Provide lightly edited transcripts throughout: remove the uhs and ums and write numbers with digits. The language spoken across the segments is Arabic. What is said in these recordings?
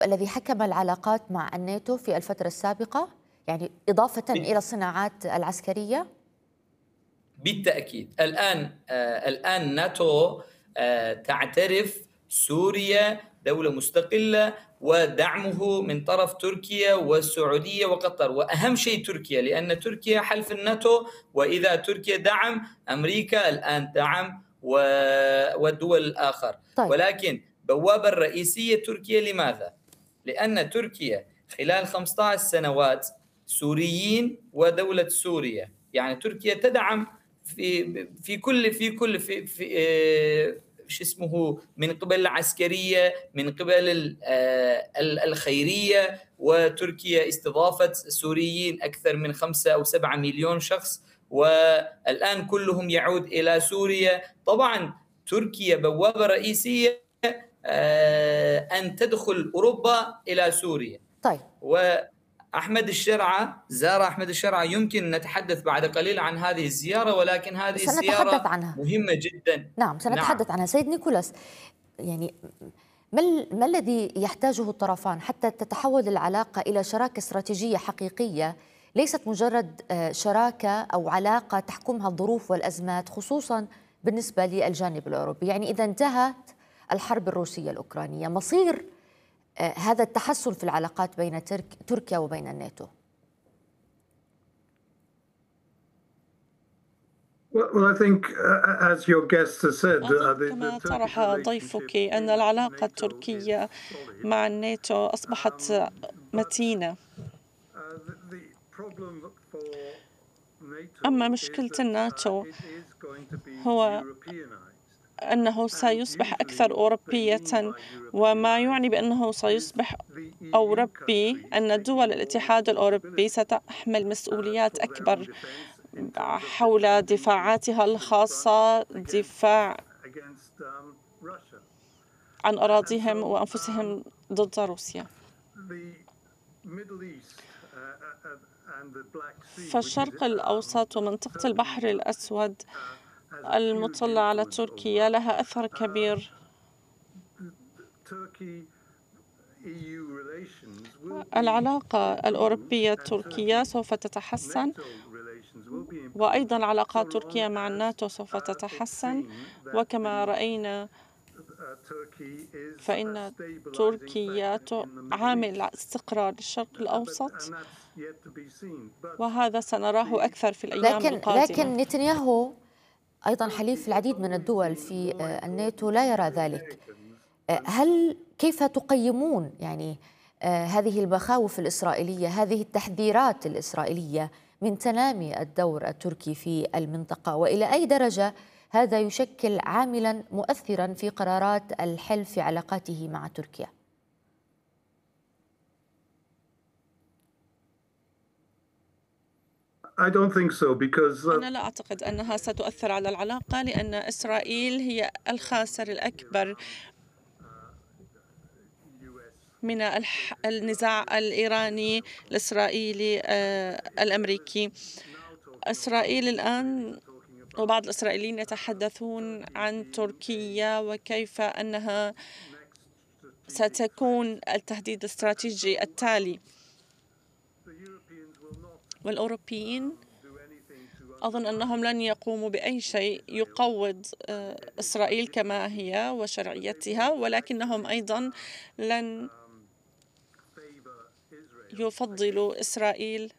الذي حكم العلاقات مع الناتو في الفترة السابقة، يعني إضافة إلى الصناعات العسكرية؟ بالتأكيد. الآن ناتو تعترف سوريا دولة مستقلة، ودعمه من طرف تركيا والسعودية وقطر، وأهم شيء تركيا، لأن تركيا حلف الناتو، وإذا تركيا دعم أمريكا الآن دعم والدول الآخر. طيب. ولكن بوابة الرئيسية تركيا، لماذا؟ لأن تركيا خلال 15 سنوات سوريين ودولة سوريا، يعني تركيا تدعم في كل شو اسمه، من قبل العسكرية، من قبل الخيرية. وتركيا استضافت سوريين أكثر من 5 أو 7 مليون شخص، والآن كلهم يعود إلى سوريا. طبعا تركيا بوابة رئيسية أن تدخل أوروبا إلى سوريا. طيب. أحمد الشرعة زار أحمد الشرعة، يمكن نتحدث بعد قليل عن هذه الزيارة، ولكن هذه سنتحدث الزيارة عنها. مهمة جدا. نعم، سنتحدث عنها. سيد نيكولاس، يعني ما الذي يحتاجه الطرفان حتى تتحول العلاقة إلى شراكة استراتيجية حقيقية، ليست مجرد شراكة أو علاقة تحكمها الظروف والأزمات، خصوصا بالنسبة للجانب الأوروبي؟ يعني إذا انتهت الحرب الروسية الأوكرانية، مصير هذا التحسن في العلاقات بين تركيا وبين الناتو؟ كما طرح ضيفك أن العلاقة التركية مع الناتو أصبحت متينة. أما مشكلة الناتو هو أنه سيصبح أكثر أوروبية، وما يعني بأنه سيصبح أوروبي أن دول الاتحاد الأوروبي ستحمل مسؤوليات أكبر حول دفاعاتها الخاصة، دفاع عن أراضيهم وأنفسهم ضد روسيا. فالشرق الأوسط ومنطقة البحر الأسود المطلة على تركيا لها أثر كبير. العلاقة الأوروبية التركية سوف تتحسن، وأيضا علاقات تركيا مع الناتو سوف تتحسن. وكما رأينا فإن تركيا عامل استقرار للشرق الأوسط، وهذا سنراه أكثر في الأيام القادمة. لكن نتنياهو أيضا حليف العديد من الدول في الناتو لا يرى ذلك. كيف تقيمون يعني هذه المخاوف الإسرائيلية، هذه التحذيرات الإسرائيلية من تنامي الدور التركي في المنطقة، وإلى أي درجة هذا يشكل عاملا مؤثرا في قرارات الحلف في علاقاته مع تركيا؟ أنا لا أعتقد أنها ستؤثر على العلاقة، لأن إسرائيل هي الخاسر الأكبر من النزاع الإيراني الإسرائيلي الأمريكي. إسرائيل الآن وبعض الإسرائيليين يتحدثون عن تركيا وكيف أنها ستكون التهديد الاستراتيجي التالي. والأوروبيين أظن أنهم لن يقوموا بأي شيء يقوض إسرائيل كما هي وشرعيتها، ولكنهم أيضا لن يفضلوا إسرائيل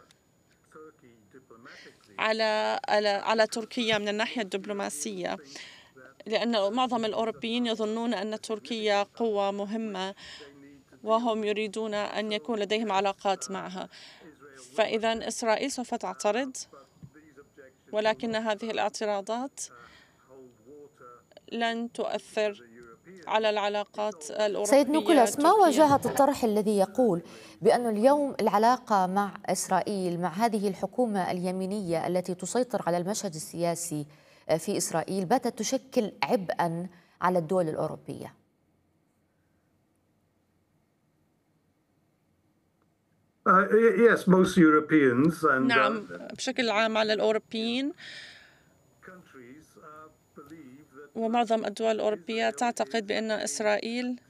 على تركيا من الناحية الدبلوماسية، لأن معظم الأوروبيين يظنون أن تركيا قوة مهمة وهم يريدون أن يكون لديهم علاقات معها. فإذا إسرائيل سوف تعترض، ولكن هذه الاعتراضات لن تؤثر على العلاقات الأوروبية. سيد نيكولاس، ما واجهة الطرح الذي يقول بأن اليوم العلاقة مع إسرائيل، مع هذه الحكومة اليمينية التي تسيطر على المشهد السياسي في إسرائيل، باتت تشكل عبئا على الدول الأوروبية؟ نعم، بشكل عام على الأوروبيين، ومعظم الدول الأوروبية تعتقد بأن إسرائيل